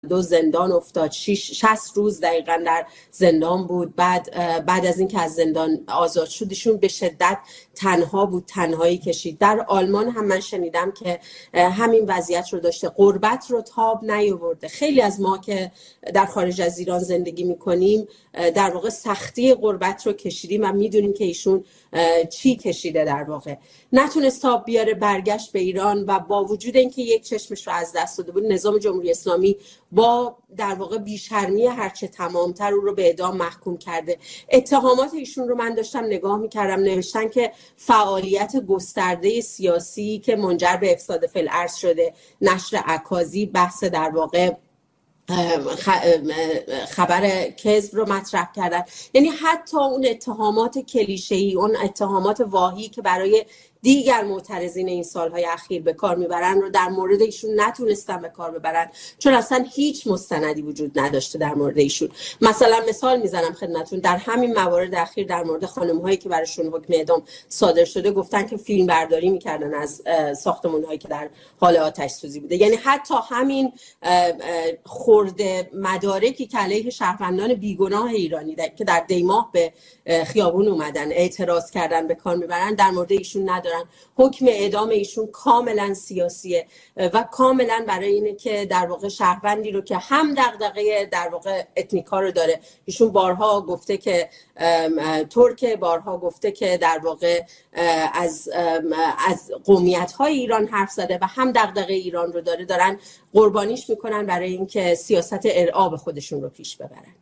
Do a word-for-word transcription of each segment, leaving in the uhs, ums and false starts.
دو زندان افتاد، شصت روز دقیقاً در زندان بود. بعد بعد از اینکه از زندان آزاد شد ایشون به شدت تنها بود، تنهایی کشید. در آلمان هم من شنیدم که همین وضعیت رو داشته، غربت رو تاب نیاورده. خیلی از ما که در خارج از ایران زندگی میکنیم در واقع سختی غربت رو کشیدیم و میدونیم که ایشون چی کشیده. در واقع نتونست تاب بیاره، برگشت به ایران و با وجود اینکه یک چشمش رو از دست داده بود، نظام جمهوری اسلامی با در واقع بیشرمی هرچه تمامتر او رو به اعدام محکوم کرده. اتهامات ایشون رو من داشتم نگاه میکردم، نوشتن که فعالیت گسترده سیاسی که منجر به افساد فی‌الارض شده، نشر اکاذیب، بحث در واقع خبر کذب رو مطرح کردن. یعنی حتی اون اتهامات کلیشه‌ای، اون اتهامات واهی که برای دیگر معترضین این سالهای اخیر به کار میبرن رو در مورد ایشون نتونستن به کار ببرن، چون اصلا هیچ مستندی وجود نداشته در مورد ایشون. مثلا مثال میزنم خدمتتون، در همین موارد اخیر در مورد خانم‌هایی که براشون حکم اعدام صادر شده گفتن که فیلم برداری میکردن از ساختمان‌هایی که در حال آتش سوزی بوده. یعنی حتی همین خرده مدارکی که علیه شهروندان بیگناه ایرانی که در دیماه به خیابون اومدن اعتراض کردن به کار میبرن، در مورد ایشون ندارن. حکم اعدام ایشون کاملا سیاسیه و کاملا برای اینه که در واقع شهروندی رو که هم دغدغه در واقع اتنیکا رو داره، ایشون بارها گفته که ترک، بارها گفته که در واقع از از قومیت‌های ایران حرف زده و هم دغدغه ایران رو داره، دارن قربانیش میکنن برای اینکه سیاست ارعاب خودشون رو پیش ببرن.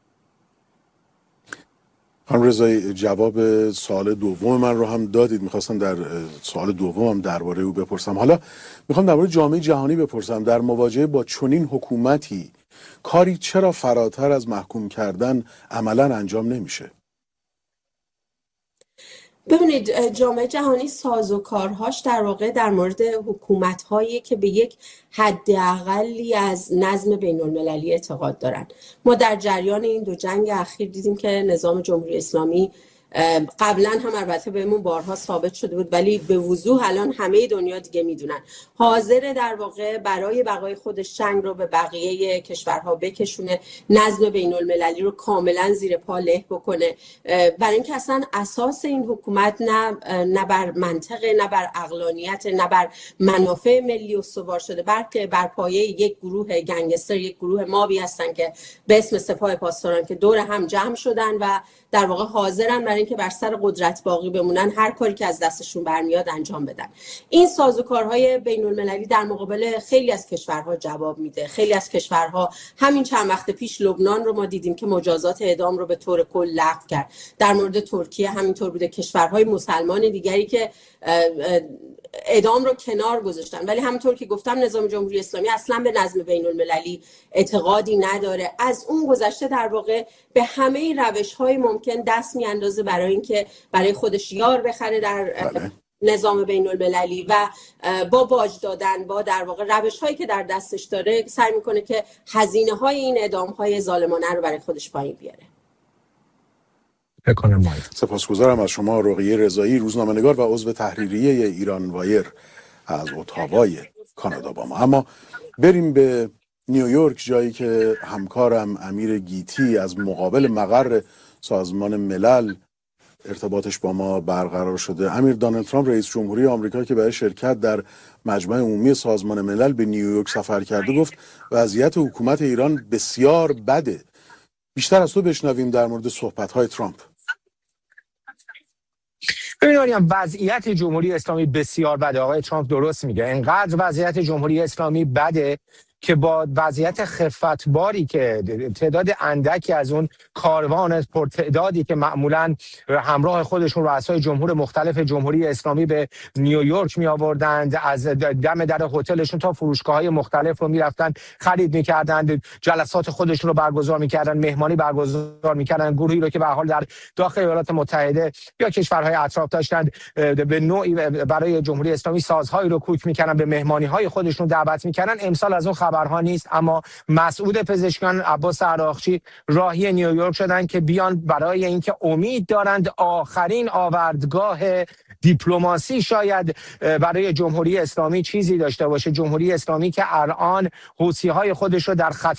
خانم رضایی، جواب سوال دوم من رو هم دادید. میخواستم در سوال دومم درباره او بپرسم. حالا میخوام درباره جامعه جهانی بپرسم. در مواجهه با چنین حکومتی کاری چرا فراتر از محکوم کردن عملاً انجام نمیشه؟ ببینید، جامعه جهانی سازوکارهاش در واقع در مورد حکومت‌هایی که به یک حداقلی از نظم بین‌المللی اعتقاد دارن. ما در جریان این دو جنگ اخیر دیدیم که نظام جمهوری اسلامی قبلا هم البته بهمون بارها ثابت شده بود، ولی به وضوح الان همه دنیا دیگه میدونن حاضر در واقع برای بقای خودش جنگ رو به بقیه کشورها بکشونه، نظم بین المللی رو کاملا زیر پا له بکنه، برای اینکه اصلا اساس این حکومت نه نه بر منطقه، نه بر عقلانیت، نه بر منافع ملی استوار شده، بلکه بر پایه یک گروه گنگستر، یک گروه مابی هستن که به اسم سپاه پاسداران که دور هم جمع شدن و در واقع حاضرن برای اینکه بر سر قدرت باقی بمونن هر کاری که از دستشون برمیاد انجام بدن. این سازوکارهای بین المللی در مقابل خیلی از کشورها جواب میده. خیلی از کشورها، همین چند وقت پیش لبنان رو ما دیدیم که مجازات اعدام رو به طور کل لغو کرد. در مورد ترکیه همینطور بوده. کشورهای مسلمان دیگری که اعدام رو کنار گذاشتن، ولی همونطور که گفتم نظام جمهوری اسلامی اصلا به نظم بین المللی اعتقادی نداره. از اون گذشته در واقع به همه روش‌های ممکن دست میاندازه برای اینکه برای خودش یار بخره در بله. نظام بین المللی و با باج دادن، با در واقع روش‌هایی که در دستش داره سعی میکنه که هزینه‌های این اعدام‌های ظالمانه رو برای خودش پایین بیاره. سپاسگزارم از شما رقیه رضایی، روزنامه‌نگار و عضو تحریریه ایران وایر از اتاوای کانادا با ما. اما بریم به نیویورک، جایی که همکارم امیر گیتی از مقابل مقر سازمان ملل ارتباطش با ما برقرار شده. امیر، دونالد ترامپ رئیس جمهوری آمریکا که برای شرکت در مجمع عمومی سازمان ملل به نیویورک سفر کرده گفت وضعیت حکومت ایران بسیار بده. بیشتر از تو بشنویم در مورد صحبت‌های ترامپ. ببینید وضعیت جمهوری اسلامی بسیار بده. آقای ترامپ درست میگه. اینقدر وضعیت جمهوری اسلامی بده که با وضعیت خفتباری که تعداد اندکی از اون کاروان پرتعدادی که معمولاً همراه خودشون رؤسای جمهور مختلف جمهوری اسلامی به نیویورک می آوردند، از دم در هتلشون تا فروشگاه‌های مختلف رو می‌رفتن خرید می‌کردند، جلسات خودشون رو برگزار می‌کردن، مهمانی برگزار می‌کردن، گروهی رو که به حال در داخل ایالات متحده یا کشورهای اطراف داشتند به نوعی برای جمهوری اسلامی سازهایی رو کوک می‌کردن، به مهمانی‌های خودشون دعوت می‌کردن. امسال از اون خبرها نیست، اما مسعود پزشکیان عباس عراقچی راهی نیویورک شدن که بیان برای اینکه امید دارند آخرین آوردگاه دیپلماسی شاید برای جمهوری اسلامی چیزی داشته باشه. جمهوری اسلامی که الان حوثی‌های خودش رو در خط